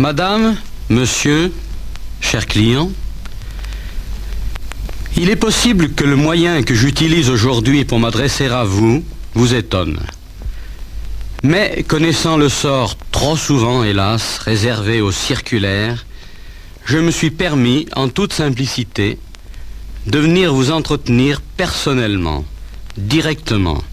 Madame, monsieur, chers clients, il est possible que le moyen que j'utilise aujourd'hui pour m'adresser à vous vous étonne. Mais connaissant le sort trop souvent, hélas, réservé aux circulaires, je me suis permis, en toute simplicité, de venir vous entretenir personnellement, directement,